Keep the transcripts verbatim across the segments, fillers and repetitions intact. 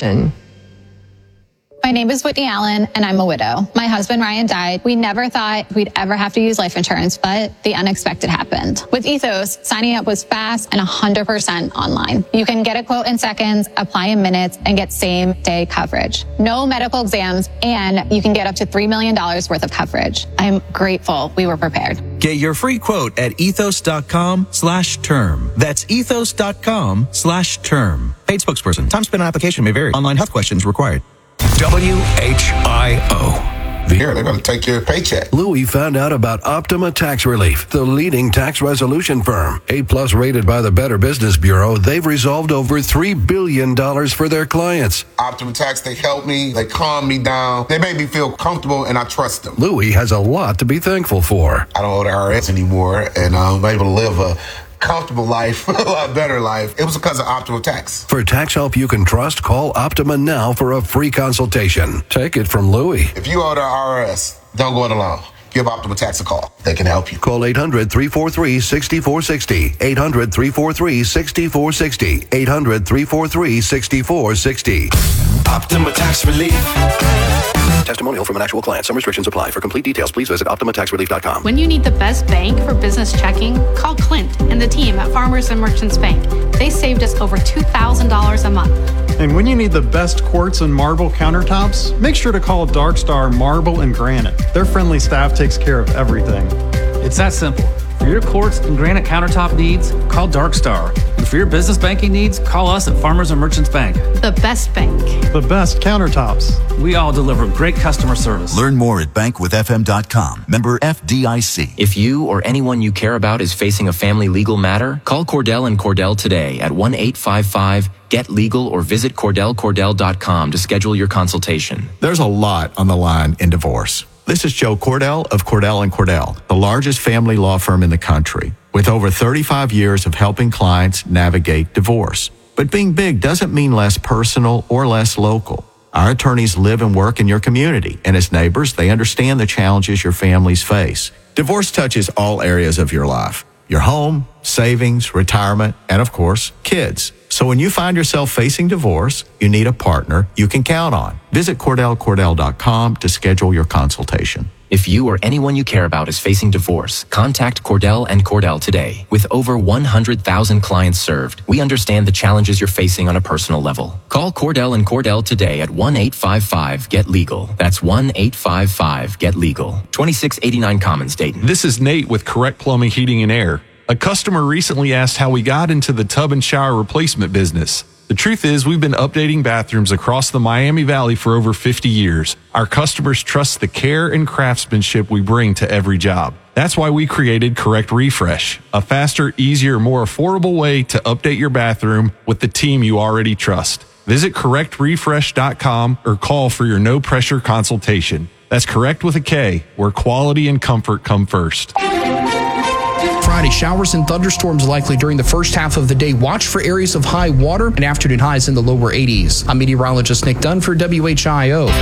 Station. My name is Whitney Allen, and I'm a widow. My husband, Ryan, died. We never thought we'd ever have to use life insurance, but the unexpected happened. With Ethos, signing up was fast and one hundred percent online. You can get a quote in seconds, apply in minutes, and get same-day coverage. No medical exams, and you can get up to three million dollars worth of coverage. I'm grateful we were prepared. Get your free quote at ethos.com slash term. That's ethos.com slash term. Paid spokesperson. Time spent on application may vary. Online health questions required. W H I O. Here, they're going to take your paycheck. Louis found out about Optima Tax Relief, the leading tax resolution firm. A-plus rated by the Better Business Bureau, they've resolved over three billion dollars for their clients. Optima Tax, they help me, they calm me down, they make me feel comfortable, and I trust them. Louis has a lot to be thankful for. I don't owe the I R S anymore, and I'm able to live a comfortable life, a lot better life. It was because of Optima Tax. For tax help you can trust, call Optima now for a free consultation. Take it from Louis. If you owe the I R S, don't go it alone. Give Optima Tax a call. They can help you. Call eight hundred, three four three, six four six zero. eight hundred, three four three, six four six zero. eight hundred, three four three, six four six zero. Optima Tax Relief. Testimonial from an actual client. Some restrictions apply. For complete details, please visit optima tax relief dot com. When you need the best bank for business checking, call Clint and the team at Farmers and Merchants Bank. They saved us over two thousand dollars a month. And when you need the best quartz and marble countertops, make sure to call Dark Star Marble and Granite. Their friendly staff takes care of everything. It's that simple. For your quartz and granite countertop needs, call Dark Star. And for your business banking needs, call us at Farmers and Merchants Bank. The best bank. The best countertops. We all deliver great customer service. Learn more at bank with f m dot com. Member F D I C. If you or anyone you care about is facing a family legal matter, call Cordell and Cordell today at one eight five five get legal or visit cordell cordell dot com to schedule your consultation. There's a lot on the line in divorce. This is Joe Cordell of Cordell and Cordell, the largest family law firm in the country, with over thirty-five years of helping clients navigate divorce. But being big doesn't mean less personal or less local. Our attorneys live and work in your community, and as neighbors, they understand the challenges your families face. Divorce touches all areas of your life: your home, savings, retirement, and of course, kids. So when you find yourself facing divorce, you need a partner you can count on. Visit cordell cordell dot com to schedule your consultation. If you or anyone you care about is facing divorce, contact Cordell and Cordell today. With over one hundred thousand clients served, we understand the challenges you're facing on a personal level. Call Cordell and Cordell today at one eight five five get legal. That's one eight five five get legal. twenty-six eighty-nine Commons, Dayton. This is Nate with Correct Plumbing, Heating, and Air. A customer recently asked how we got into the tub and shower replacement business. The truth is, we've been updating bathrooms across the Miami Valley for over fifty years. Our customers trust the care and craftsmanship we bring to every job. That's why we created Correct Refresh, a faster, easier, more affordable way to update your bathroom with the team you already trust. Visit correct refresh dot com or call for your no-pressure consultation. That's Correct with a K, where quality and comfort come first. Friday, showers and thunderstorms likely during the first half of the day. Watch for areas of high water and afternoon highs in the lower eighties. I'm meteorologist Nick Dunn for W H I O.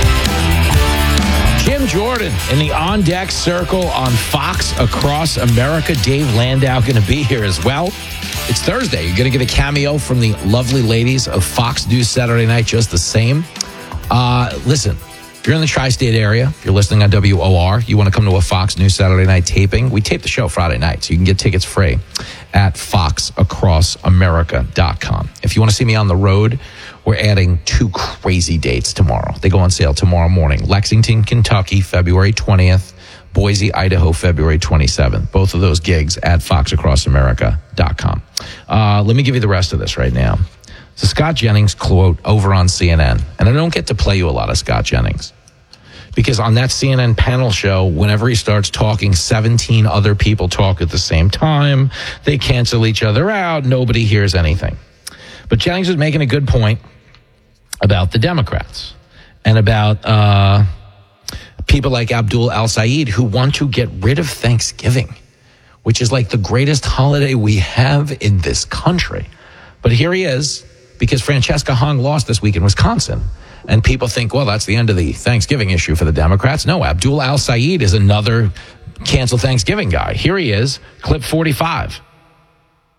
Jim Jordan in the On Deck Circle on Fox Across America. Dave Landau going to be here as well. It's Thursday. You're going to get a cameo from the lovely ladies of Fox News Saturday Night just the same. Uh, listen. If you're in the tri-state area, if you're listening on W O R, you want to come to a Fox News Saturday Night taping, we tape the show Friday night, so you can get tickets free at fox across america dot com. If you want to see me on the road, we're adding two crazy dates tomorrow. They go on sale tomorrow morning. Lexington, Kentucky, February twentieth. Boise, Idaho, February twenty-seventh. Both of those gigs at fox across america dot com. Uh, let me give you the rest of this right now. The Scott Jennings quote over on C N N. And I don't get to play you a lot of Scott Jennings because on that C N N panel show, whenever he starts talking, seventeen other people talk at the same time. They cancel each other out. Nobody hears anything. But Jennings was making a good point about the Democrats and about uh, people like Abdul Al-Sayed who want to get rid of Thanksgiving, which is like the greatest holiday we have in this country. But here he is, because Francesca Hong lost this week in Wisconsin. And people think, well, that's the end of the Thanksgiving issue for the Democrats. No, Abdul Al-Sayed is another cancel Thanksgiving guy. Here he is, clip forty-five.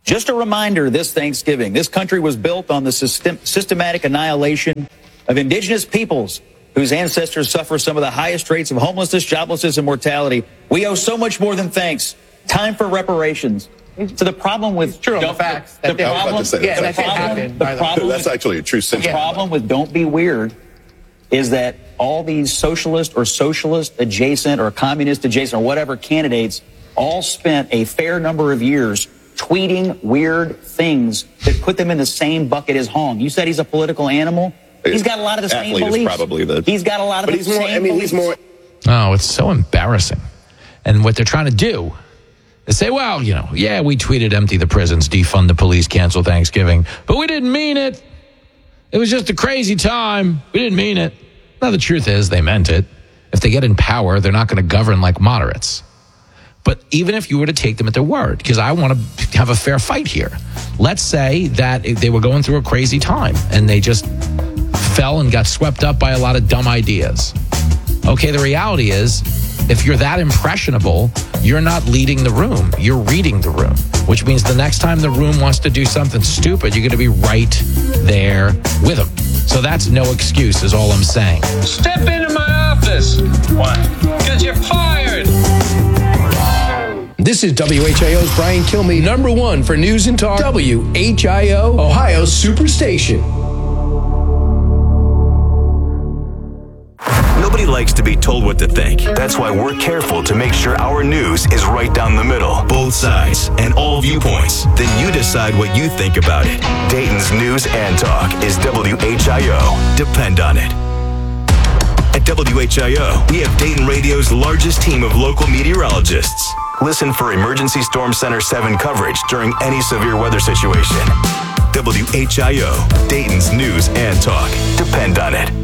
Just a reminder this Thanksgiving, this country was built on the system, systematic annihilation of indigenous peoples whose ancestors suffer some of the highest rates of homelessness, joblessness, and mortality. We owe so much more than thanks. Time for reparations. So the problem with true don't, facts. The, That the I was problem, about to say yeah, that. the problem, the problem That's with, actually a true the sentiment. problem with Don't Be Weird is that all these socialist or socialist adjacent or communist adjacent or whatever candidates all spent a fair number of years tweeting weird things that put them in the same bucket as Hong. You said he's a political animal. He's got a lot of the same Athlete is beliefs. probably the- He's got a lot of But the he's more- same I mean, beliefs. he's more- Oh, it's so embarrassing. And what they're trying to do is say, well, you know, yeah, we tweeted empty the prisons, defund the police, cancel Thanksgiving, but we didn't mean it. It was just a crazy time. We didn't mean it. Now, the truth is they meant it. If they get in power, they're not going to govern like moderates. But even if you were to take them at their word, because I want to have a fair fight here. Let's say that they were going through a crazy time and they just fell and got swept up by a lot of dumb ideas. Okay, the reality is, if you're that impressionable, you're not leading the room. You're reading the room, which means the next time the room wants to do something stupid, you're going to be right there with them. So that's no excuse, is all I'm saying. Step into my office. Why? Because you're fired. This is W H I O's Brian Kilmeade, number one for news and talk. W H I O, Ohio's Superstation. Nobody likes to be told what to think. That's why we're careful to make sure our news is right down the middle. Both sides and all viewpoints. Then you decide what you think about it. Dayton's News and Talk is W H I O. Depend on it. At W H I O, we have Dayton Radio's largest team of local meteorologists. Listen for Emergency Storm Center seven coverage during any severe weather situation. W H I O, Dayton's News and Talk. Depend on it.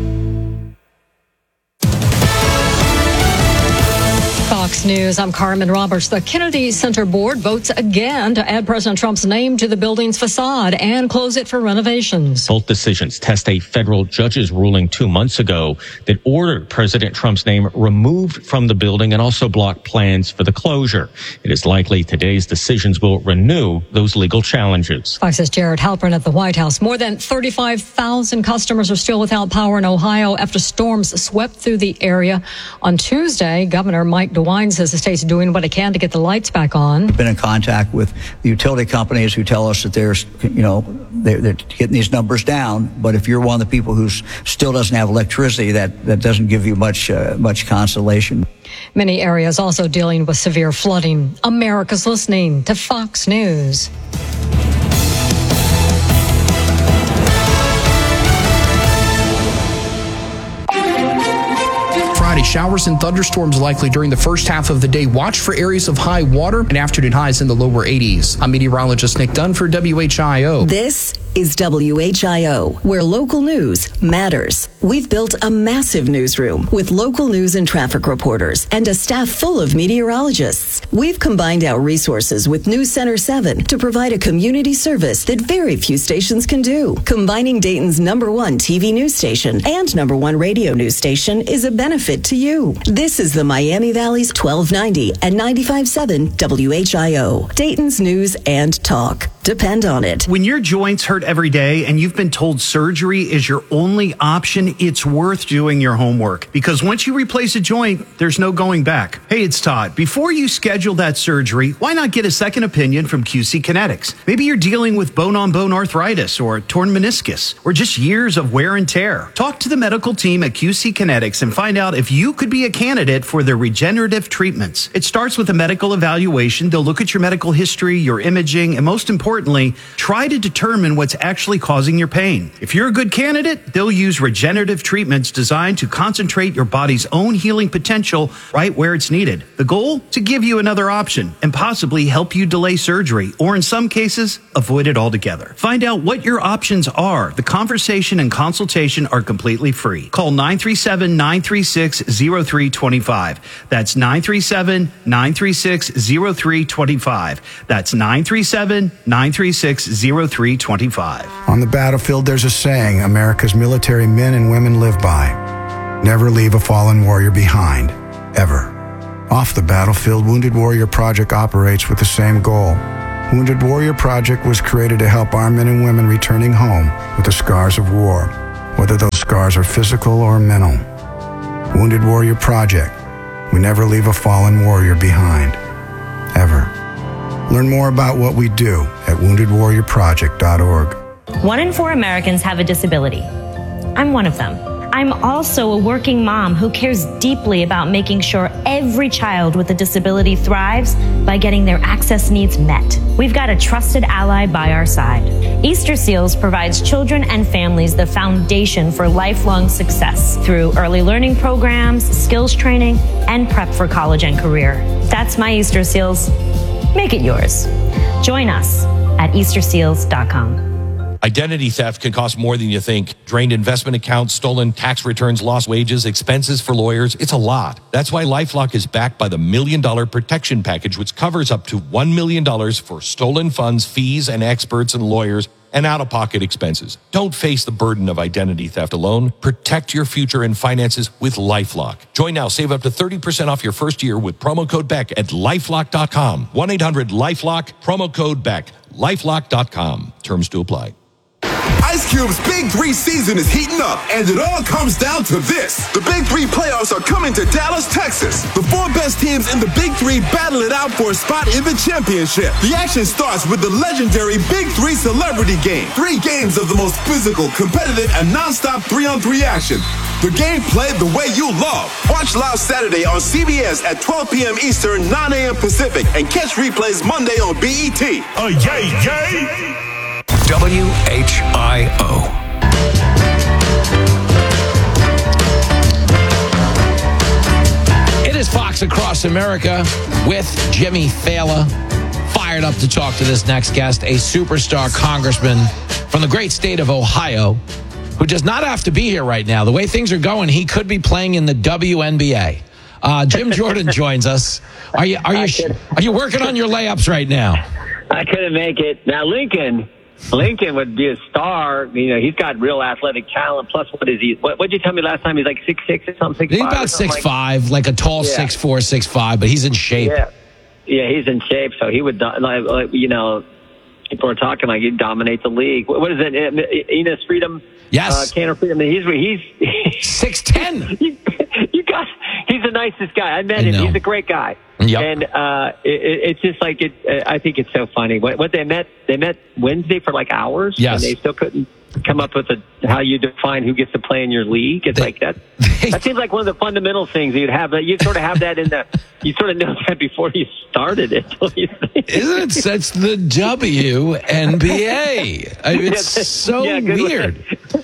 Fox News, I'm Carmen Roberts. The Kennedy Center Board votes again to add President Trump's name to the building's facade and close it for renovations. Both decisions test a federal judge's ruling two months ago that ordered President Trump's name removed from the building and also blocked plans for the closure. It is likely today's decisions will renew those legal challenges. Fox's Jared Halpern at the White House. More than thirty-five thousand customers are still without power in Ohio after storms swept through the area. On Tuesday, Governor Mike DeWine says the state's doing what it can to get the lights back on. We've been in contact with the utility companies who tell us that there's, you know, they're, they're getting these numbers down. But if you're one of the people who still doesn't have electricity, that, that doesn't give you much, uh, much consolation. Many areas also dealing with severe flooding. America's listening to Fox News. Friday, showers and thunderstorms likely during the first half of the day. Watch for areas of high water and afternoon highs in the lower eighties. I'm meteorologist Nick Dunn for W H I O. This is W H I O, where local news matters. We've built a massive newsroom with local news and traffic reporters and a staff full of meteorologists. We've combined our resources with News Center seven to provide a community service that very few stations can do. Combining Dayton's number one T V news station and number one radio news station is a benefit to you. This is the Miami Valley's twelve ninety and ninety-five point seven W H I O, Dayton's News and Talk. Depend on it. When your joints hurt every day and you've been told surgery is your only option, it's worth doing your homework. Because once you replace a joint, there's no going back. Hey, it's Todd. Before you schedule that surgery, why not get a second opinion from Q C Kinetics? Maybe you're dealing with bone-on-bone arthritis or torn meniscus or just years of wear and tear. Talk to the medical team at Q C Kinetics and find out if you could be a candidate for their regenerative treatments. It starts with a medical evaluation. They'll look at your medical history, your imaging, and most importantly, Importantly, try to determine what's actually causing your pain. If you're a good candidate, they'll use regenerative treatments designed to concentrate your body's own healing potential right where it's needed. The goal? To give you another option and possibly help you delay surgery, or in some cases, avoid it altogether. Find out what your options are. The conversation and consultation are completely free. Call nine three seven, nine three six, zero three two five. That's nine three seven, nine three six, zero three two five. That's nine three seven, nine three six, zero three two five. On the battlefield, there's a saying America's military men and women live by. Never leave a fallen warrior behind, ever. Off the battlefield, Wounded Warrior Project operates with the same goal. Wounded Warrior Project was created to help our men and women returning home with the scars of war, whether those scars are physical or mental. Wounded Warrior Project. We never leave a fallen warrior behind. Ever. Learn more about what we do at wounded warrior project dot org. One in four Americans have a disability. I'm one of them. I'm also a working mom who cares deeply about making sure every child with a disability thrives by getting their access needs met. We've got a trusted ally by our side. Easter Seals provides children and families the foundation for lifelong success through early learning programs, skills training, and prep for college and career. That's my Easter Seals. Make it yours. Join us at easter seals dot com. Identity theft can cost more than you think. Drained investment accounts, stolen tax returns, lost wages, expenses for lawyers. It's a lot. That's why LifeLock is backed by the Million Dollar Protection Package, which covers up to one million dollars for stolen funds, fees, and experts and lawyers, and out-of-pocket expenses. Don't face the burden of identity theft alone. Protect your future and finances with LifeLock. Join now. Save up to thirty percent off your first year with promo code Beck at lifelock dot com. one eight hundred lifelock, promo code Beck. lifelock dot com. Terms to apply. Ice Cube's Big Three season is heating up, and it all comes down to this. The Big Three playoffs are coming to Dallas, Texas. The four best teams in the Big Three battle it out for a spot in the championship. The action starts with the legendary Big Three Celebrity Game. Three games of the most physical, competitive, and non-stop three-on-three action. The game played the way you love. Watch live Saturday on C B S at twelve p.m. Eastern, nine a.m. Pacific, and catch replays Monday on B E T. Oh, yay, yay! W H I O. It is Fox Across America with Jimmy Fallon. Fired up to talk to this next guest, a superstar congressman from the great state of Ohio, who does not have to be here right now. The way things are going, he could be playing in the W N B A. Uh, Jim Jordan joins us. Are you are you are you working on your layups right now? I couldn't make it. Now Lincoln. Lincoln would be a star. You know, he's got real athletic talent. Plus, what is he? What did you tell me last time? He's like six six or something. He's about six five, like, like a tall yeah. six four, six five, but he's in shape. Yeah, yeah, he's in shape. So he would, like, like you know, people are talking like he'd dominate the league. What is it? Enos Freedom. Yes, uh, Canner Freedom. He's he's six ten. you, you got. He's the nicest guy. I met I him. know. He's a great guy. Yep. And uh, it, it's just like it. I think it's so funny. What, what they met, they met Wednesday for like hours. Yes. And they still couldn't come up with a, how you define who gets to play in your league. It's they, like that. That seems like one of the fundamental things you'd have. You sort of have that in the. You sort of know that before you started it. Isn't it? That's the W N B A. I mean, it's Yeah, so yeah, good weird.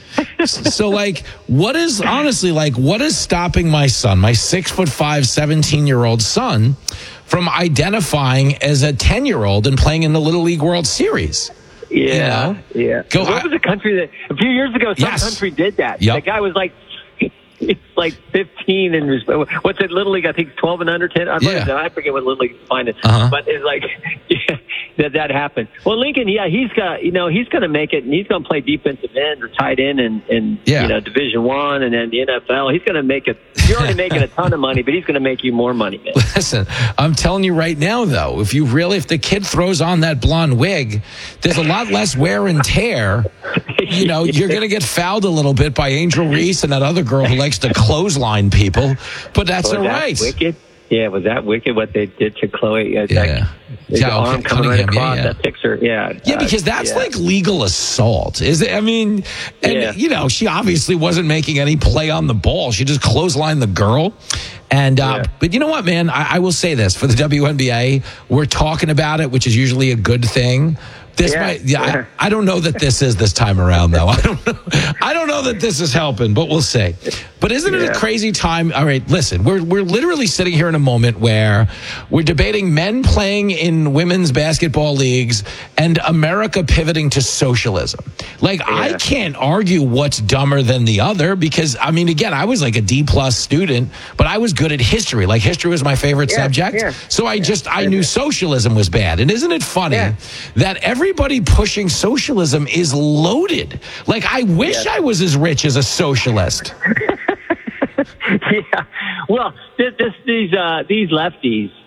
So, like, what is, honestly, like, what is stopping my son, my six foot five, seventeen-year-old son, from identifying as a ten-year-old and playing in the Little League World Series? Yeah, You know? yeah. Go- what was a country that, a few years ago, some Yes. country did that. Yep. The guy was like, it's like fifteen and was- what's it, Little League? I think twelve and under ten. I, Yeah. I forget what Little League defined it, Uh-huh. but it's like yeah, that that happened. Well, Lincoln, yeah, he's got you know he's going to make it, and he's going to play defensive end or tight end in, in Yeah. you know Division One and then the N F L. He's going to make it. You're already making a ton of money, but he's going to make you more money, man. Listen, I'm telling you right now, though, if you really, if the kid throws on that blonde wig, there's a lot less wear and tear. You know, you're going to get fouled a little bit by Angel Reese and that other girl who likes to clothesline people, but that's Was all that right. Wicked? Yeah, was that wicked what they did to Chloe? Uh, Yeah. That, the Yeah, arm okay, coming right Cunningham, yeah, across yeah. that picture. Yeah. Yeah, uh, because that's yeah. like legal assault. Is it? I mean, and Yeah. you know, she obviously wasn't making any play on the ball. She just clotheslined the girl. And uh, Yeah. but you know what, man? I, I will say this for the W N B A, we're talking about it, which is usually a good thing. This Yeah, might, yeah, yeah. I, I don't know that this is this time around, though. I don't know. I don't know that this is helping, but we'll see. But isn't it Yeah. a crazy time? All right, listen, we're we're literally sitting here in a moment where we're debating men playing in women's basketball leagues and America pivoting to socialism. Like, I Yeah. can't argue what's dumber than the other because, I mean, again, I was like a D plus student, but I was good at history. Like, history was my favorite Yeah, subject. yeah. So I just, I knew socialism was bad. And isn't it funny Yeah. that everybody pushing socialism is loaded? Like, I wish Yeah. I was as rich as a socialist. yeah. Well, this, this, these uh, these lefties,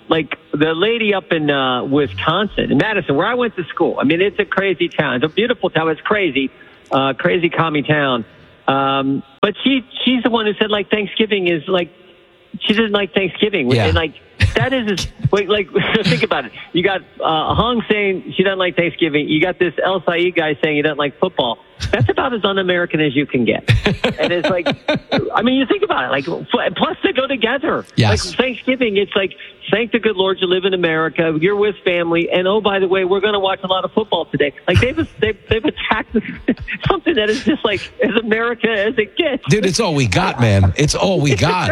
like the lady up in uh, Wisconsin, in Madison, where I went to school. I mean, it's a crazy town. It's a beautiful town. It's crazy, uh, crazy, commie town. Um, but she she's the one who said, like, Thanksgiving is like, she didn't like Thanksgiving. Yeah. And, like, that is, like, like think about it. You got uh, Hung saying she doesn't like Thanksgiving. You got this El Said guy saying he doesn't like football. That's about as un-American as you can get. And it's like, I mean, you think about it. Like, plus they go together. Yes. Like Thanksgiving, it's like, thank the good Lord you live in America. You're with family. And, oh, by the way, we're going to watch a lot of football today. Like, they've, they've, they've attacked something that is just like as America as it gets. Dude, it's all we got, man. It's all we got.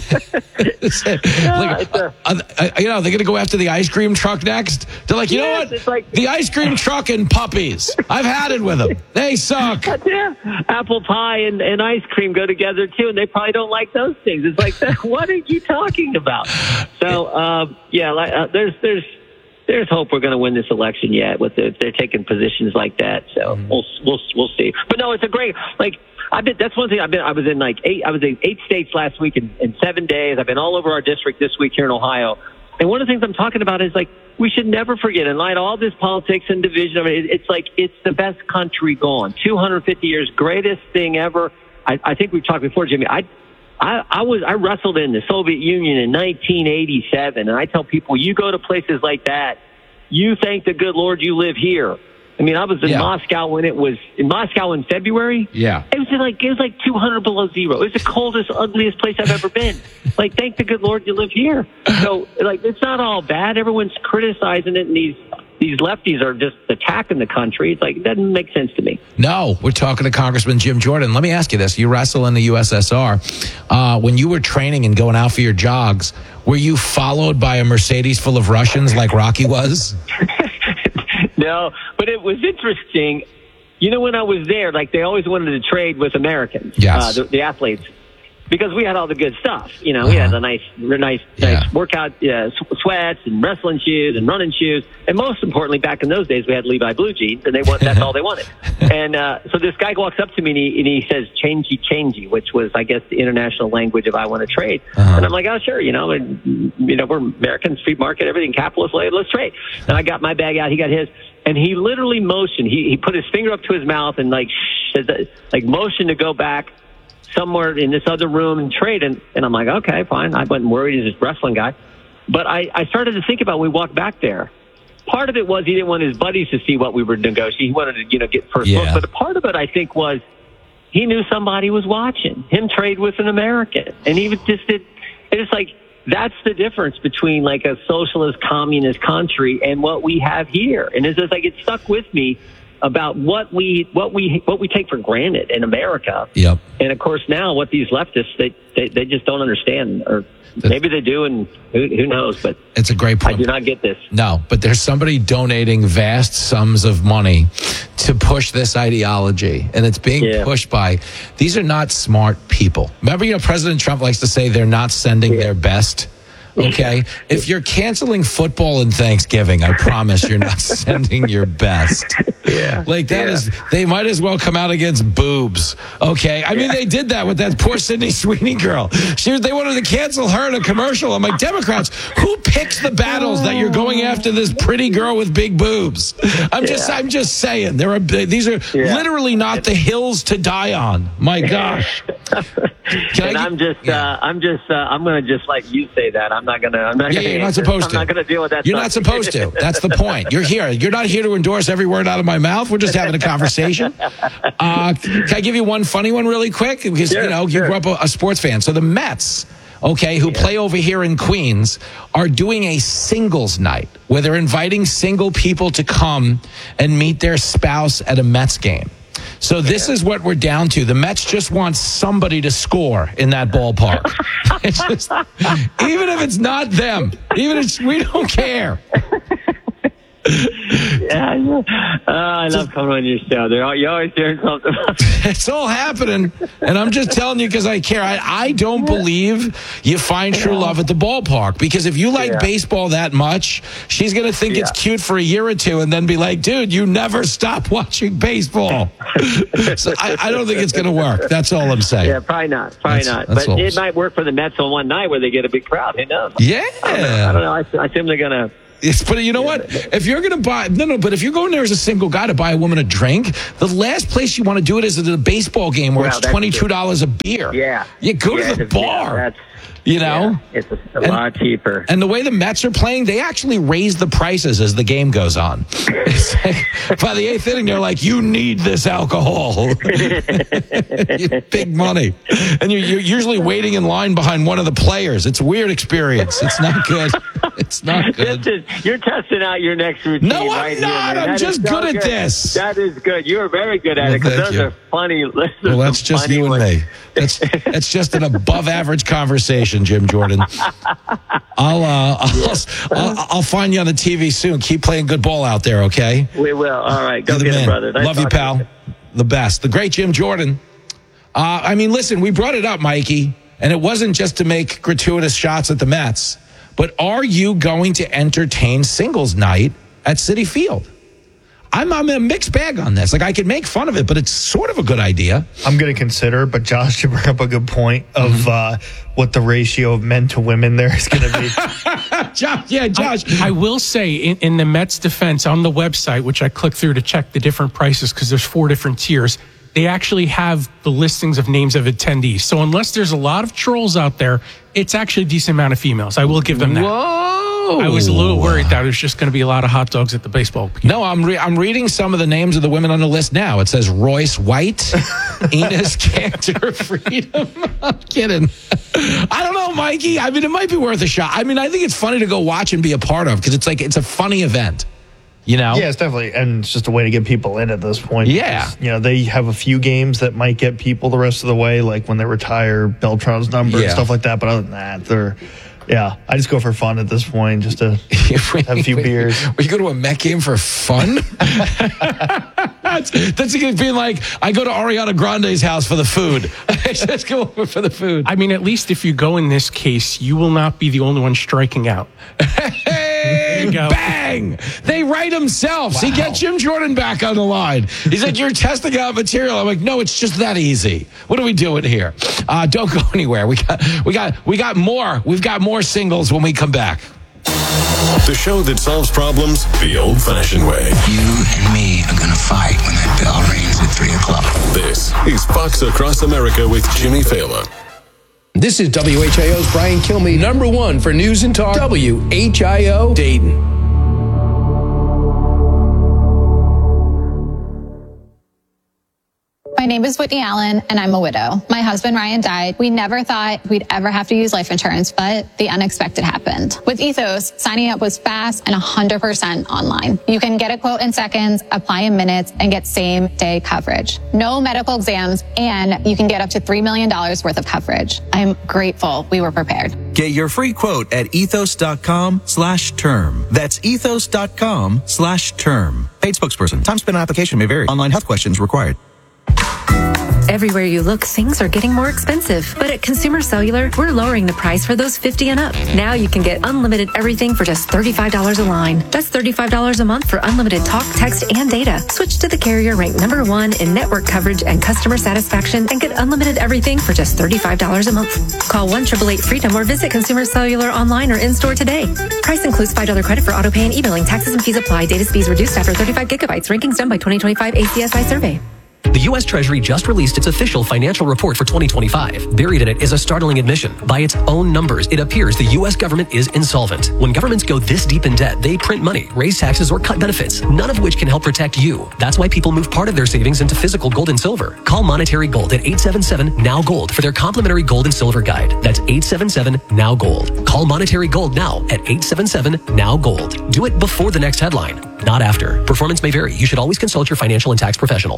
It's like, uh, uh, you know, they're going to go after the ice cream truck next. They're like, you Yes, know what? it's like- the ice cream truck and puppies. I've had it with them. They suck. Yeah, apple pie and, and ice cream go together too, and they probably don't like those things. It's like, what are you talking about? So, um, yeah, like, uh, there's there's there's hope we're going to win this election yet. With the, if they're taking positions like that, so Mm-hmm. we'll we'll we'll see. But no, it's a great like. I've been. That's one thing. I've been. I was in like eight. I was in eight states last week in, in seven days. I've been all over our district this week here in Ohio. And one of the things I'm talking about is like we should never forget, in light of all this politics and division, I mean, it, it's like it's the best country gone. two hundred fifty years, greatest thing ever. I, I think we've talked before, Jimmy. I, I, I was I wrestled in the Soviet Union in nineteen eighty-seven, and I tell people, you go to places like that, you thank the good Lord you live here. I mean, I was in Yeah. Moscow when it was in Moscow in February. Yeah. It was like it was like two hundred below zero. It was the coldest, ugliest place I've ever been. Like, thank the good Lord you live here. So, like, it's not all bad. Everyone's criticizing it, and these these lefties are just attacking the country. It's like it doesn't make sense to me. No, we're talking to Congressman Jim Jordan. Let me ask you this. You wrestle in the U S S R. Uh, when you were training and going out for your jogs, were you followed by a Mercedes full of Russians like Rocky was? No, but it was interesting. You know, when I was there, like, they always wanted to trade with Americans, Yes. uh, the, the athletes, because we had all the good stuff. You know, we had a nice, nice, Yeah. nice workout uh, sw- sweats and wrestling shoes and running shoes, and most importantly, back in those days, we had Levi blue jeans, and they want that's all they wanted. And uh, so this guy walks up to me and he, and he says, "Changey, changey," which was, I guess, the international language of I want to trade. Uh-huh. And I'm like, "Oh, sure, you know, and, you know, we're Americans, free market, everything, capitalist, let's trade." And I got my bag out, he got his. And he literally motioned. He he put his finger up to his mouth and like shh, like motioned to go back somewhere in this other room and trade. And, and I'm like, okay, fine. I wasn't worried. He's this wrestling guy. But I, I started to think about when we walked back there. Part of it was he didn't want his buddies to see what we were negotiating. He wanted to, you know, get first Yeah. look. But part of it, I think, was he knew somebody was watching him trade with an American, and he was just did. It's like. That's the difference between like a socialist, communist country and what we have here. And it's just like it stuck with me about what we what we what we take for granted in America. Yep. And of course now what these leftists they they, they just don't understand, or maybe they do, and who, who knows? But It's a great point. I do not get this. No, but there's somebody donating vast sums of money to push this ideology, and it's being Yeah. pushed by, these are not smart people. Remember, you know, President Trump likes to say they're not sending their best. Okay? If you're canceling football and Thanksgiving, I promise you're not sending your best. Yeah. Like that Yeah. is, they might as well come out against boobs. Okay? I mean, they did that with that poor Sydney Sweeney girl. She was, they wanted to cancel her in a commercial. I'm like, Democrats, who picks the battles that you're going after this pretty girl with big boobs? I'm just, Yeah. I'm just saying, there are, these are Yeah. literally not the hills to die on. My gosh. Can and I I'm just, uh, I'm just, uh, I'm going to just let you say that. I'm not going to, I'm not Yeah, going to, you're not supposed to. I'm not going to deal with that. You're stuff. not supposed to. That's the point. You're here. You're not here to endorse every word out of my mouth. We're just having a conversation. Uh, can I give you one funny one really quick? Because, Sure, you know, you sure. grew up a, a sports fan. So the Mets, okay, who play over here in Queens, are doing a singles night where they're inviting single people to come and meet their spouse at a Mets game. So this is what we're down to. The Mets just want somebody to score in that ballpark. It's just, even if it's not them, even if it's, we don't care. yeah, yeah. Uh, I love coming on your show. They're all, you're always doing something. It's all happening, and I'm just telling you because I care. I, I don't believe you find true love at the ballpark, because if you like Yeah. baseball that much, she's going to think it's Yeah. cute for a year or two and then be like, dude, you never stop watching baseball. So I, I don't think it's going to work. That's all I'm saying. Yeah, probably not. Probably That's- not. that's But all. it might work for the Mets on one night where they get a big crowd. Who knows? Yeah. I don't know. I, don't know. I, I assume they're going to. It's, but you know what? If you're going to buy, no, no, but if you're going there as a single guy to buy a woman a drink, the last place you want to do it is at a baseball game where Well, it's that's twenty-two dollars a beer. Yeah. You go Yeah, to the it's- yeah, bar. that's- You know? Yeah, it's a, a lot cheaper. And the way the Mets are playing, they actually raise the prices as the game goes on. It's like, by the eighth inning, they're like, you need this alcohol. Big money. And you're, you're usually waiting in line behind one of the players. It's a weird experience. It's not good. It's not good. This is, you're testing out your next routine. No, I'm right not. Here, man. I'm That just is so good at this. That is good. You are very good at Well, it because thank those you. are funny. those are Well, that's some just funny you and ones. me. That's that's just an above average conversation, Jim Jordan. I'll, uh, I'll, I'll I'll find you on the T V soon. Keep playing good ball out there, okay? We will. All right. Go You're the get it, man. brother. Nice Love you, talking to pal. The best. The great Jim Jordan. Uh, I mean, listen, we brought it up, Mikey, and it wasn't just to make gratuitous shots at the Mets, but are you going to entertain singles night at Citi Field? I'm, I'm in a mixed bag on this. Like, I could make fun of it, but it's sort of a good idea. I'm going to consider, but Josh, you bring up a good point of Mm-hmm. uh, what the ratio of men to women there is going to be. Josh, yeah, Josh. I, I will say, in, in the Mets' defense, on the website, which I clicked through to check the different prices because there's four different tiers, they actually have the listings of names of attendees. So unless there's a lot of trolls out there, it's actually a decent amount of females. I will give them that. Whoa. I was a little worried that it was just going to be a lot of hot dogs at the baseball game. No, I'm re- I'm reading some of the names of the women on the list now. It says Royce White, Enos Cantor, Freedom. I'm kidding. I don't know, Mikey. I mean, it might be worth a shot. I mean, I think it's funny to go watch and be a part of because it's like it's a funny event. You know? Yeah, it's definitely, and it's just a way to get people in at this point. Yeah. Because, you know, they have a few games that might get people the rest of the way, like when they retire Beltran's number Yeah. and stuff like that. But other than that, they're, yeah, I just go for fun at this point, just to have a few beers. Will you go to a Met game for fun? that's that's like being like, I go to Ariana Grande's house for the food. I just go over for the food. I mean, at least if you go in this case, you will not be the only one striking out. Hey, you go. bang! They write themselves. He gets Jim Jordan back on the line. He's like, you're testing out material. I'm like, no, it's just that easy. What are we doing here? Uh, don't go anywhere. We got, we got, we got more. We've got more singles when we come back. The show that solves problems the old-fashioned way. You and me are gonna fight when that bell rings at three o'clock. This is Fox Across America with Jimmy Fallon. This is W H I O's Brian Kilmeade, number one for news and talk. W H I O Dayton. My name is Whitney Allen, and I'm a widow. My husband, Ryan, died. We never thought we'd ever have to use life insurance, but the unexpected happened. With Ethos, signing up was fast and one hundred percent online. You can get a quote in seconds, apply in minutes, and get same-day coverage. No medical exams, and you can get up to three million dollars worth of coverage. I'm grateful we were prepared. Get your free quote at ethos.com slash term. That's ethos.com slash term. Paid spokesperson. Time spent on application may vary. Online health questions required. Everywhere you look, things are getting more expensive. But at Consumer Cellular, we're lowering the price for those fifty and up. Now you can get unlimited everything for just thirty-five dollars a line. That's thirty-five dollars a month for unlimited talk, text, and data. Switch to the carrier ranked number one in network coverage and customer satisfaction and get unlimited everything for just thirty-five dollars a month. Call one eight eight eight freedom or visit Consumer Cellular online or in-store today. Price includes five dollars credit for auto pay and e-billing. Taxes and fees apply. Data speeds reduced after thirty-five gigabytes. Rankings done by twenty twenty-five A C S I survey. The U S Treasury just released its official financial report for twenty twenty-five. Buried in it is a startling admission. By its own numbers, it appears the U S government is insolvent. When governments go this deep in debt, they print money, raise taxes, or cut benefits, none of which can help protect you. That's why people move part of their savings into physical gold and silver. Call Monetary Gold at eight seven seven, N O W Gold for their complimentary gold and silver guide. That's eight seven seven, N O W Gold. Call Monetary Gold now at eight seven seven, N O W Gold. Do it before the next headline, not after. Performance may vary. You should always consult your financial and tax professional.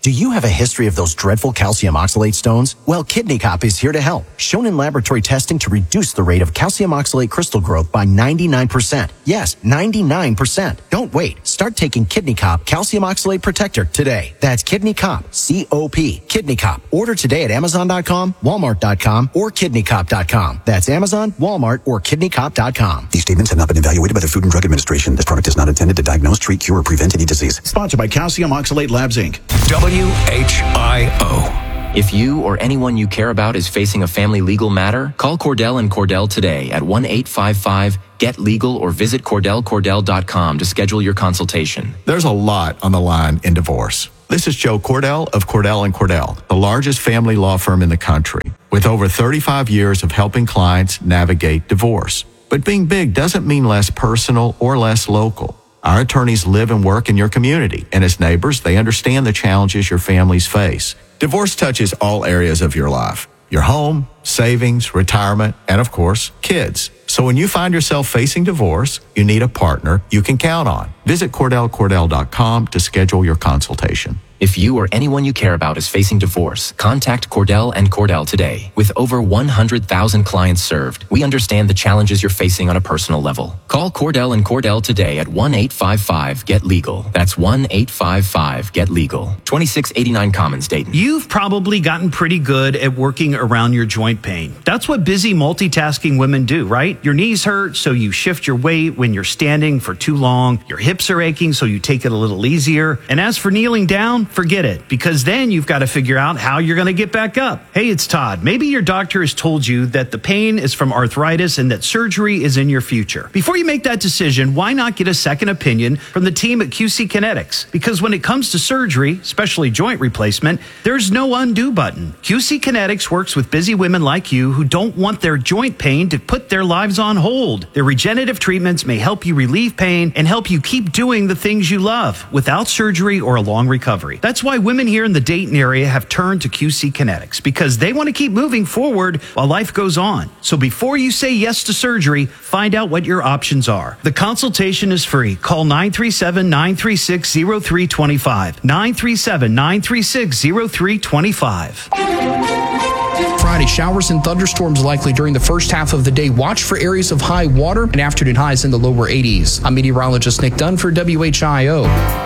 Do you have a history of those dreadful calcium oxalate stones? Well, Kidney Cop is here to help. Shown in laboratory testing to reduce the rate of calcium oxalate crystal growth by ninety-nine percent. Yes, ninety-nine percent. Don't wait. Start taking Kidney Cop Calcium Oxalate Protector today. That's Kidney Cop, C O P. Kidney Cop. Order today at Amazon dot com, Walmart dot com, or Kidney Cop dot com. That's Amazon, Walmart, or Kidney Cop dot com. These statements have not been evaluated by the Food and Drug Administration. This product is not intended to diagnose, treat, cure, or prevent any disease. Sponsored by Calcium Oxalate Labs, Incorporated. W H I O. If you or anyone you care about is facing a family legal matter, call Cordell and Cordell today at one eight five five get legal or visit Cordell Cordell dot com to schedule your consultation. There's a lot on the line in divorce. This is Joe Cordell of Cordell and Cordell, the largest family law firm in the country, with over thirty-five years of helping clients navigate divorce. But being big doesn't mean less personal or less local. Our attorneys live and work in your community, and as neighbors, they understand the challenges your families face. Divorce touches all areas of your life: your home, savings, retirement, and of course, kids. So when you find yourself facing divorce, you need a partner you can count on. Visit Cordell Cordell dot com to schedule your consultation. If you or anyone you care about is facing divorce, contact Cordell and Cordell today. With over one hundred thousand clients served, we understand the challenges you're facing on a personal level. Call Cordell and Cordell today at one eight five five get legal. That's one eight five five get legal. twenty-six eighty-nine Commons, Dayton. You've probably gotten pretty good at working around your joint pain. That's what busy multitasking women do, right? Your knees hurt, so you shift your weight when you're standing for too long. Your hips are aching, so you take it a little easier. And as for kneeling down, forget it, because then you've got to figure out how you're going to get back up. Hey, it's Todd. Maybe your doctor has told you that the pain is from arthritis and that surgery is in your future. Before you make that decision, why not get a second opinion from the team at Q C Kinetics? Because when it comes to surgery, especially joint replacement, there's no undo button. Q C Kinetics works with busy women like you who don't want their joint pain to put their lives on hold. Their regenerative treatments may help you relieve pain and help you keep doing the things you love without surgery or a long recovery. That's why women here in the Dayton area have turned to Q C Kinetics, because they want to keep moving forward while life goes on. So before you say yes to surgery, find out what your options are. The consultation is free. Call nine three seven, nine three six, zero three two five. nine three seven, nine three six, zero three two five. Friday, showers and thunderstorms likely during the first half of the day. Watch for areas of high water and afternoon highs in the lower eighties. I'm meteorologist Nick Dunn for W H I O.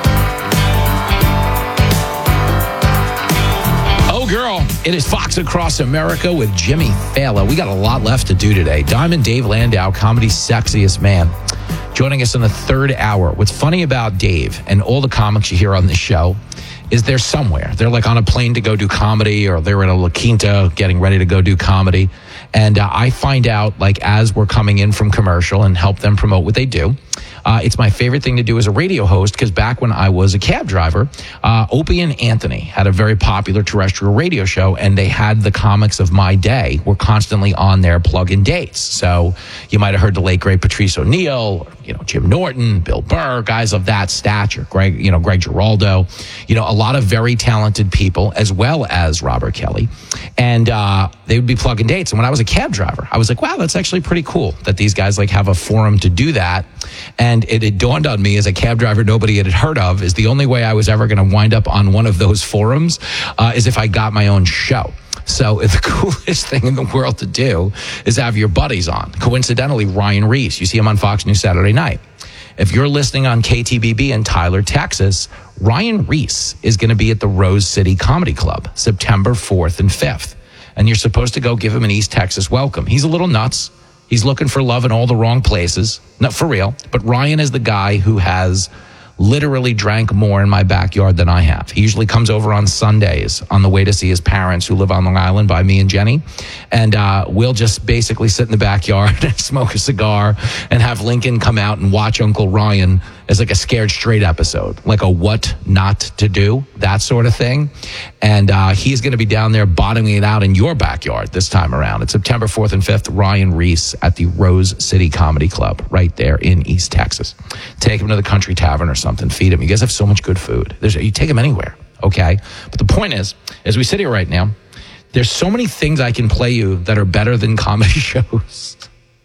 Girl, it is Fox Across America with Jimmy Fallon. We got a lot left to do today. Diamond Dave Landau, comedy's sexiest man, joining us in the third hour. What's funny about Dave and all the comics you hear on this show is they're somewhere. They're like on a plane to go do comedy, or they're in a La Quinta getting ready to go do comedy. And uh, I find out, like, as we're coming in from commercial and help them promote what they do. Uh, it's my favorite thing to do as a radio host, because back when I was a cab driver, uh, Opie and Anthony had a very popular terrestrial radio show, and they had the comics of my day were constantly on their plug-in dates. So you might have heard the late, great Patrice O'Neill, you know, Jim Norton, Bill Burr, guys of that stature, Greg, you know, Greg Giraldo, you know, a lot of very talented people, as well as Robert Kelly. And uh, they would be plug-in dates. And when I was a cab driver, I was like, wow, that's actually pretty cool that these guys like have a forum to do that. And it had dawned on me as a cab driver nobody had heard of, is the only way I was ever going to wind up on one of those forums uh, is if I got my own show. So the coolest thing in the world to do is have your buddies on. Coincidentally, Ryan Reese, you see him on Fox News Saturday night. If you're listening on K T B B in Tyler, Texas, Ryan Reese is going to be at the Rose City Comedy Club September fourth and fifth. And you're supposed to go give him an East Texas welcome. He's a little nuts. He's looking for love in all the wrong places. Not for real. But Ryan is the guy who has literally drank more in my backyard than I have. He usually comes over on Sundays on the way to see his parents who live on Long Island by me and Jenny. And uh, we'll just basically sit in the backyard and smoke a cigar and have Lincoln come out and watch Uncle Ryan as like a Scared Straight episode, like a what not to do, that sort of thing. And uh, he's going to be down there bottoming it out in your backyard this time around. It's September fourth and fifth, Ryan Reese at the Rose City Comedy Club right there in East Texas. Take him to the Country Tavern or something, feed him. You guys have so much good food. There's, you take him anywhere, okay? But the point is, as we sit here right now, there's so many things I can play you that are better than comedy shows.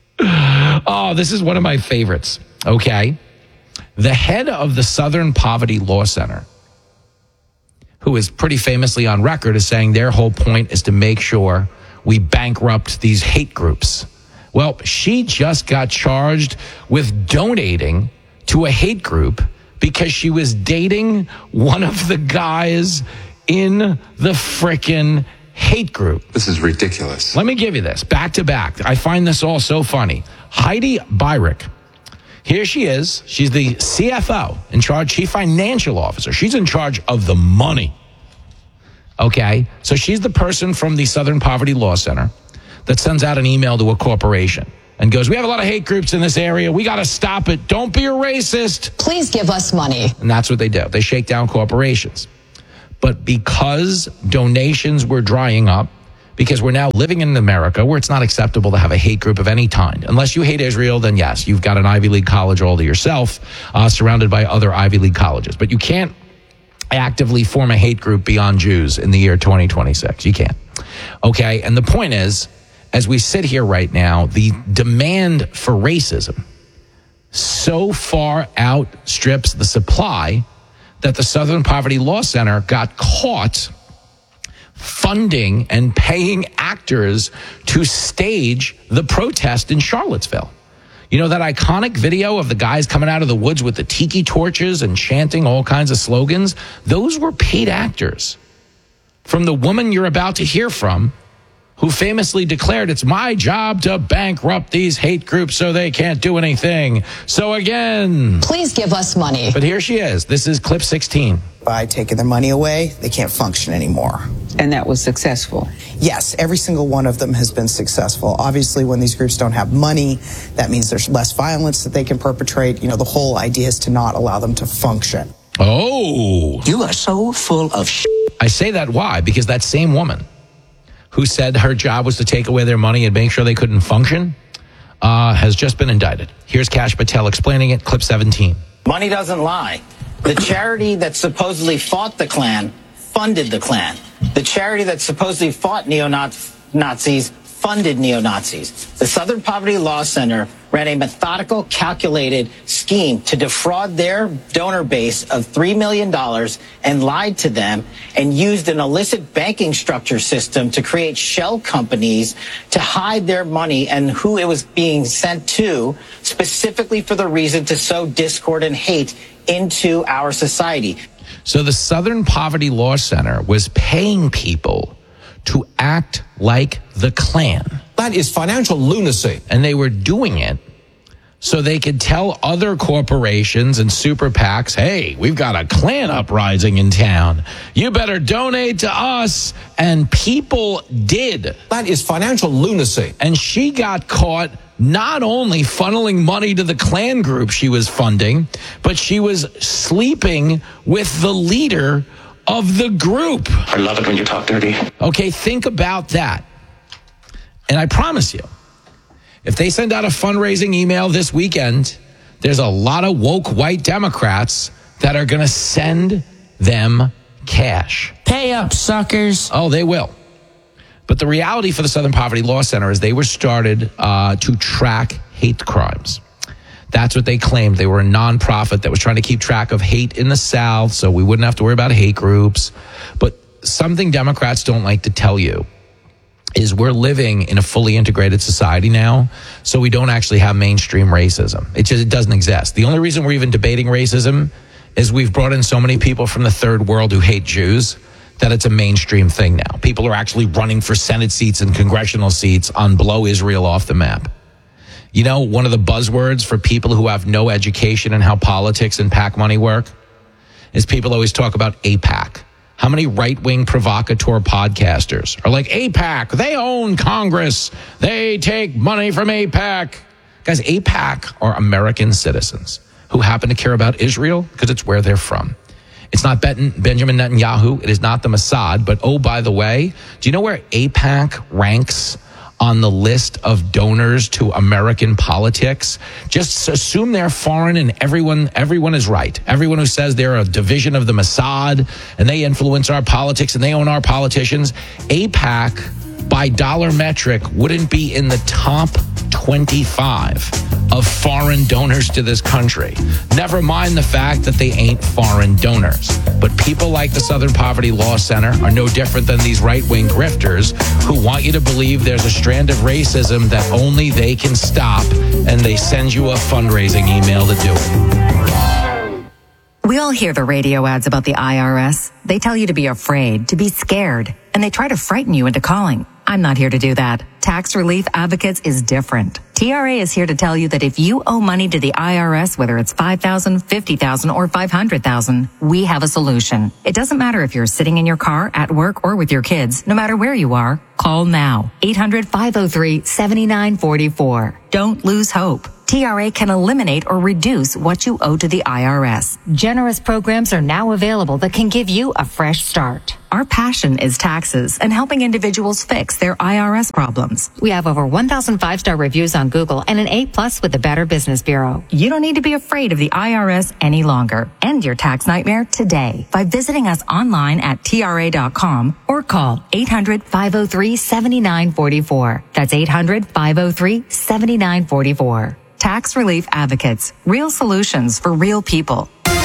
Oh, this is one of my favorites, okay? The head of the Southern Poverty Law Center who is pretty famously on record as saying their whole point is to make sure we bankrupt these hate groups. Well, she just got charged with donating to a hate group because she was dating one of the guys in the frickin' hate group. This is ridiculous. Let me give you this, back to back. I find this all so funny. Heidi Beirich. Here she is. She's the C F O, in charge, chief financial officer. She's in charge of the money. Okay? So she's the person from the Southern Poverty Law Center that sends out an email to a corporation and goes, we have a lot of hate groups in this area. We got to stop it. Don't be a racist. Please give us money. And that's what they do. They shake down corporations. But because donations were drying up, because we're now living in America where it's not acceptable to have a hate group of any kind. Unless you hate Israel, then yes, you've got an Ivy League college all to yourself, uh, surrounded by other Ivy League colleges. But you can't actively form a hate group beyond Jews in the year twenty twenty-six. You can't. Okay, and the point is, as we sit here right now, the demand for racism so far outstrips the supply that the Southern Poverty Law Center got caught funding and paying actors to stage the protest in Charlottesville. You know, that iconic video of the guys coming out of the woods with the tiki torches and chanting all kinds of slogans? Those were paid actors. From the woman you're about to hear from, who famously declared, it's my job to bankrupt these hate groups so they can't do anything. So again, please give us money. But here she is. This is clip sixteen. By taking their money away, they can't function anymore. And that was successful? Yes, every single one of them has been successful. Obviously, when these groups don't have money, that means there's less violence that they can perpetrate. You know, the whole idea is to not allow them to function. Oh. You are so full of shit. I say that why? Because that same woman who said her job was to take away their money and make sure they couldn't function, uh, has just been indicted. Here's Kash Patel explaining it, clip seventeen. Money doesn't lie. The charity that supposedly fought the Klan funded the Klan. The charity that supposedly fought neo-Nazis funded neo-Nazis. The Southern Poverty Law Center ran a methodical, calculated scheme to defraud their donor base of three million dollars and lied to them and used an illicit banking structure system to create shell companies to hide their money and who it was being sent to, specifically for the reason to sow discord and hate into our society. So the Southern Poverty Law Center was paying people to act like the Klan. That is financial lunacy. And they were doing it so they could tell other corporations and super PACs, hey, we've got a Klan uprising in town. You better donate to us. And people did. That is financial lunacy. And she got caught not only funneling money to the Klan group she was funding, but she was sleeping with the leader of the group. I love it when you talk dirty. Okay, think about that. And I promise you, if they send out a fundraising email this weekend, there's a lot of woke white Democrats that are going to send them cash. Pay up, suckers. Oh, they will. But the reality for the Southern Poverty Law Center is they were started uh, to track hate crimes. That's what they claimed. They were a nonprofit that was trying to keep track of hate in the South so we wouldn't have to worry about hate groups. But something Democrats don't like to tell you is we're living in a fully integrated society now, so we don't actually have mainstream racism. It just it doesn't exist. The only reason we're even debating racism is we've brought in so many people from the third world who hate Jews that it's a mainstream thing now. People are actually running for Senate seats and congressional seats on blow Israel off the map. You know, one of the buzzwords for people who have no education in how politics and PAC money work is people always talk about AIPAC. How many right-wing provocateur podcasters are like, AIPAC, they own Congress. They take money from AIPAC. Guys, AIPAC are American citizens who happen to care about Israel because it's where they're from. It's not Ben- Benjamin Netanyahu. It is not the Mossad. But, oh, by the way, do you know where AIPAC ranks on the list of donors to American politics? Just assume they're foreign and everyone everyone is right. Everyone who says they're a division of the Mossad and they influence our politics and they own our politicians, AIPAC, by dollar metric, wouldn't be in the top twenty-five of foreign donors to this country. Never mind the fact that they ain't foreign donors. But people like the Southern Poverty Law Center are no different than these right-wing grifters who want you to believe there's a strand of racism that only they can stop, and they send you a fundraising email to do it. We all hear the radio ads about the I R S. They tell you to be afraid, to be scared, and they try to frighten you into calling. I'm not here to do that. Tax Relief Advocates is different. T R A is here to tell you that if you owe money to the I R S, whether it's five thousand dollars, fifty thousand dollars, or five hundred thousand dollars, we have a solution. It doesn't matter if you're sitting in your car, at work, or with your kids. No matter where you are, call now. eight hundred, five oh three, seven nine four four. Don't lose hope. T R A can eliminate or reduce what you owe to the I R S. Generous programs are now available that can give you a fresh start. Our passion is taxes and helping individuals fix their I R S problems. We have over one thousand five-star reviews on Google and an A plus with the Better Business Bureau. You don't need to be afraid of the I R S any longer. End your tax nightmare today by visiting us online at T R A dot com or call eight hundred, five oh three, seven nine four four. That's eight hundred, five oh three, seven nine four four. Tax Relief Advocates. Real solutions for real people.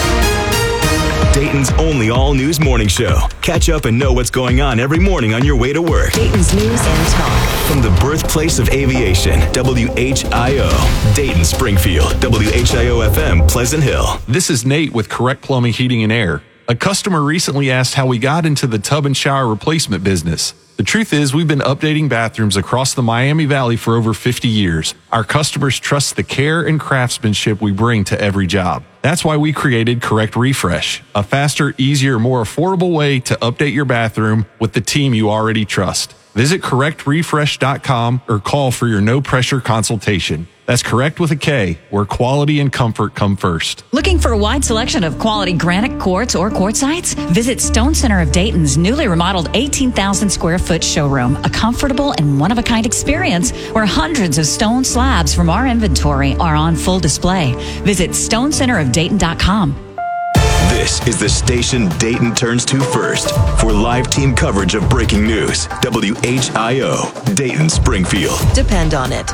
Dayton's only all-news morning show. Catch up and know what's going on every morning on your way to work. Dayton's News and Talk. From the birthplace of aviation, W H I O, Dayton, Springfield, W H I O F M, Pleasant Hill. This is Nate with Correct Plumbing, Heating, and Air. A customer recently asked how we got into the tub and shower replacement business. The truth is, we've been updating bathrooms across the Miami Valley for over fifty years. Our customers trust the care and craftsmanship we bring to every job. That's why we created Correct Refresh, a faster, easier, more affordable way to update your bathroom with the team you already trust. Visit correct refresh dot com or call for your no-pressure consultation. That's Correct with a K, where quality and comfort come first. Looking for a wide selection of quality granite quartz or quartzites? Visit Stone Center of Dayton's newly remodeled eighteen thousand square foot showroom, a comfortable and one-of-a-kind experience where hundreds of stone slabs from our inventory are on full display. Visit stone center of dayton dot com. This is the station Dayton turns to first for live team coverage of breaking news. W H I O, Dayton, Springfield. Depend on it.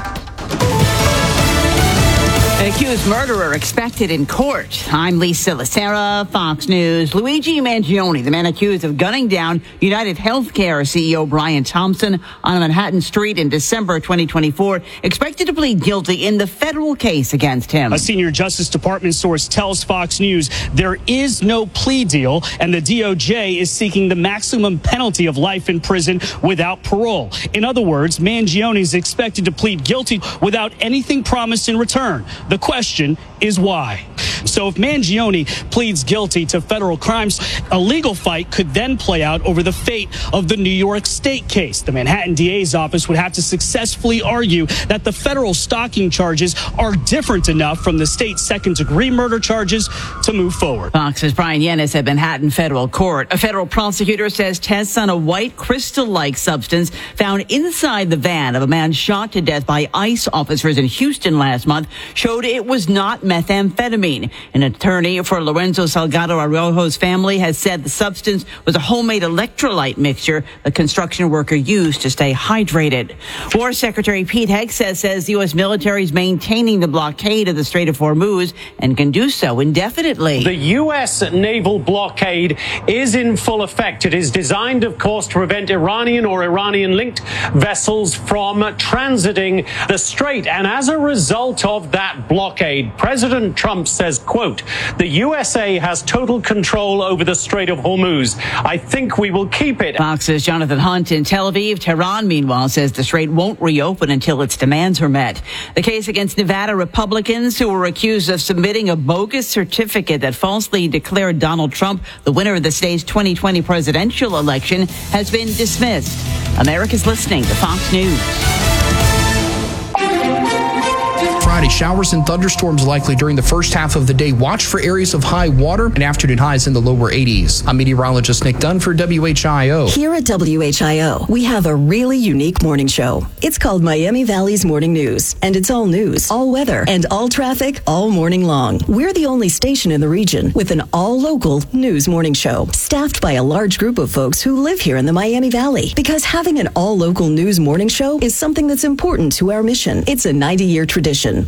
An accused murderer expected in court. I'm Lisa Lacera, Fox News. Luigi Mangione, the man accused of gunning down United Healthcare C E O Brian Thompson on Manhattan Street in December twenty twenty-four, expected to plead guilty in the federal case against him. A senior Justice Department source tells Fox News there is no plea deal, and the D O J is seeking the maximum penalty of life in prison without parole. In other words, Mangione is expected to plead guilty without anything promised in return. The question is why. So if Mangione pleads guilty to federal crimes, a legal fight could then play out over the fate of the New York State case. The Manhattan D A's office would have to successfully argue that the federal stalking charges are different enough from the state's second-degree murder charges to move forward. Fox's Brian Yennis at Manhattan Federal Court. A federal prosecutor says tests on a white crystal-like substance found inside the van of a man shot to death by ICE officers in Houston last month showed it was not methamphetamine. An attorney for Lorenzo Salgado Arrojo's family has said the substance was a homemade electrolyte mixture the construction worker used to stay hydrated. War Secretary Pete Hegseth says the U S military is maintaining the blockade of the Strait of Hormuz and can do so indefinitely. The U S naval blockade is in full effect. It is designed, of course, to prevent Iranian or Iranian-linked vessels from transiting the strait. And as a result of that blockade, President Trump says, quote, the U S A has total control over the Strait of Hormuz. I think we will keep it. Fox's Jonathan Hunt in Tel Aviv. Tehran, meanwhile, says the strait won't reopen until its demands are met. The case against Nevada Republicans who were accused of submitting a bogus certificate that falsely declared Donald Trump the winner of the state's twenty twenty presidential election has been dismissed. America's listening to Fox News. Friday, showers and thunderstorms likely during the first half of the day. Watch for areas of high water and afternoon highs in the lower eighties. I'm meteorologist Nick Dunn for W H I O. Here at W H I O, we have a really unique morning show. It's called Miami Valley's Morning News, and it's all news, all weather, and all traffic all morning long. We're the only station in the region with an all-local news morning show, staffed by a large group of folks who live here in the Miami Valley. Because having an all-local news morning show is something that's important to our mission. It's a ninety-year tradition.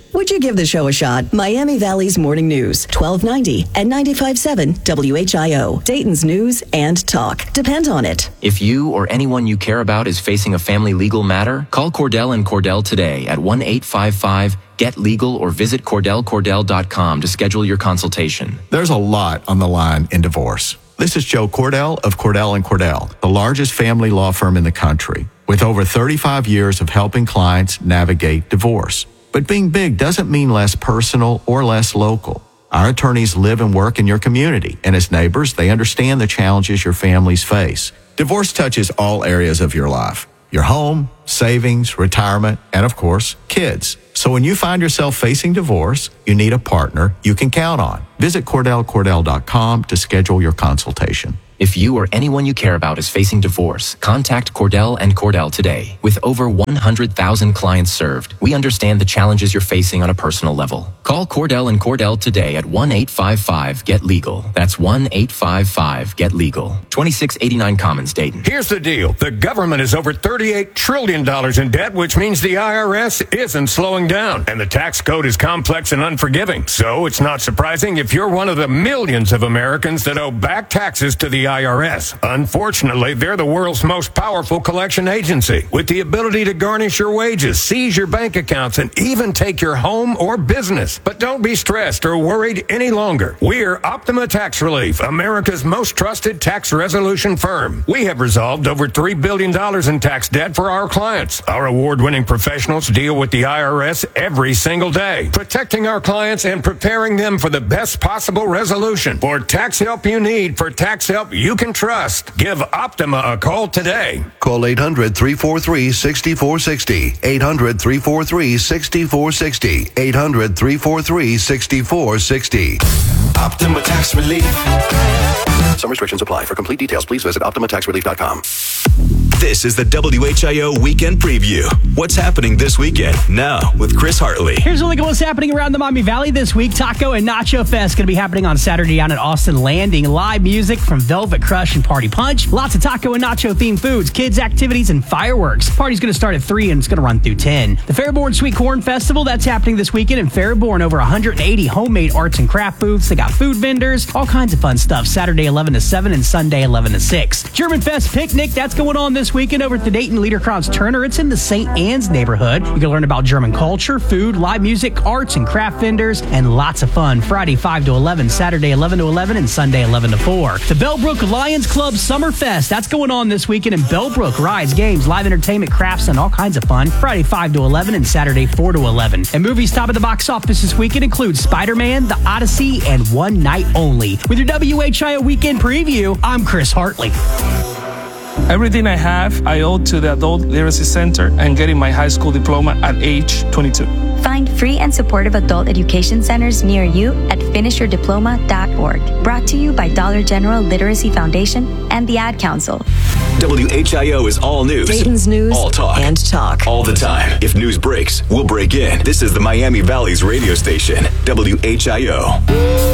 Would you give the show a shot? Miami Valley's Morning News, twelve ninety and ninety-five point seven W H I O. Dayton's news and talk. Depend on it. If you or anyone you care about is facing a family legal matter, call Cordell and Cordell today at one eight five five get legal or visit cordell cordell dot com to schedule your consultation. There's a lot on the line in divorce. This is Joe Cordell of Cordell and Cordell, the largest family law firm in the country, with over thirty-five years of helping clients navigate divorce. But being big doesn't mean less personal or less local. Our attorneys live and work in your community, and as neighbors, they understand the challenges your families face. Divorce touches all areas of your life: your home, savings, retirement, and of course, kids. So when you find yourself facing divorce, you need a partner you can count on. Visit cordell cordell dot com to schedule your consultation. If you or anyone you care about is facing divorce, contact Cordell and Cordell today. With over one hundred thousand clients served, we understand the challenges you're facing on a personal level. Call Cordell and Cordell today at one eight five five get legal. That's one eight five five get legal. twenty-six eighty-nine Commons, Dayton. Here's the deal. The government is over thirty-eight trillion dollars in debt, which means the I R S isn't slowing down. And the tax code is complex and unforgiving. So it's not surprising if you're one of the millions of Americans that owe back taxes to the I R S. Unfortunately, they're the world's most powerful collection agency, with the ability to garnish your wages, seize your bank accounts, and even take your home or business. But don't be stressed or worried any longer. We're Optima Tax Relief, America's most trusted tax resolution firm. We have resolved over three billion dollars in tax debt for our clients. Our award-winning professionals deal with the I R S every single day, protecting our clients and preparing them for the best possible resolution. For tax help you need, for tax help you can trust, give Optima a call today. Call eight hundred, three four three, six four six zero. eight hundred, three four three, six four six zero. eight hundred, three four three, six four six zero. Optima Tax Relief. Some restrictions apply. For complete details, please visit optima tax relief dot com. This is the W H I O Weekend Preview. What's happening this weekend? Now with Chris Hartley. Here's a look at what's happening around the Miami Valley this week. Taco and Nacho Fest going to be happening on Saturday down at Austin Landing. Live music from Velvet Crush and Party Punch. Lots of taco and nacho themed foods, kids activities, and fireworks. Party's going to start at three and it's going to run through ten. The Fairborn Sweet Corn Festival, that's happening this weekend in Fairborn. Over one hundred eighty homemade arts and craft booths. They got food vendors, all kinds of fun stuff. Saturday eleven to seven and Sunday eleven to six. German Fest Picnic, that's going on this weekend over at the Dayton Liederkranz Turner. It's in the Saint Anne's neighborhood. You can learn about German culture, food, live music, arts, and craft vendors, and lots of fun. Friday five to eleven, Saturday eleven to eleven, and Sunday eleven to four. The Bellbrook Lions Club Summer Fest, that's going on this weekend in Bellbrook. Rides, games, live entertainment, crafts, and all kinds of fun. Friday five to eleven and Saturday four to eleven. And movies top of the box office this weekend include Spider-Man, The Odyssey, and One Night Only. With your W H I O Weekend Preview, I'm Chris Hartley. Everything I have, I owe to the Adult Literacy Center and getting my high school diploma at age twenty-two. Find free and supportive adult education centers near you at finish your diploma dot org. Brought to you by Dollar General Literacy Foundation and the Ad Council. W H I O is all news. Dayton's news all talk. and talk. All the time. If news breaks, we'll break in. This is the Miami Valley's radio station, W H I O.